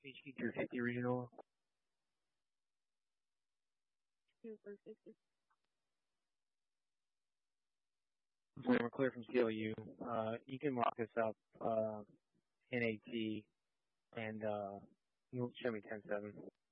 HQ 350 regional. We're clear from CLU. You can mark this up, NAT, and, you'll show me 10-7.